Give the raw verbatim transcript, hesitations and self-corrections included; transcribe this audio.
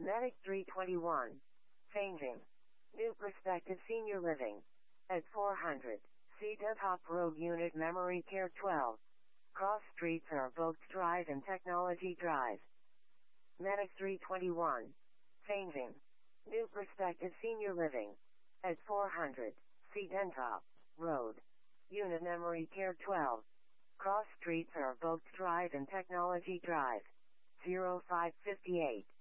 Medic three twenty-one. Changing. New Perspective Senior Living. At four hundred. C Top Road Unit Memory Care twelve. Cross Streets are Boats Drive and Technology Drive. Medic three twenty-one. Changing. New Perspective Senior Living. At four hundred. C Top Road. Unit Memory Care twelve. Cross Streets are Boats Drive and Technology Drive. zero five five eight.